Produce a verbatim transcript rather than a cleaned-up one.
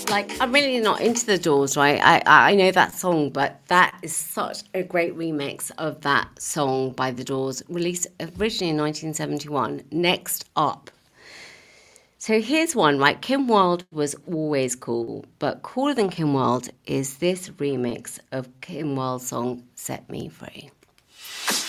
Like, I'm really not into the Doors, right? I, I know that song, but that is such a great remix of that song by the Doors, released originally in nineteen seventy-one. Next up. So here's one, right? Kim Wilde was always cool, but cooler than Kim Wilde is this remix of Kim Wilde's song, Set Me Free.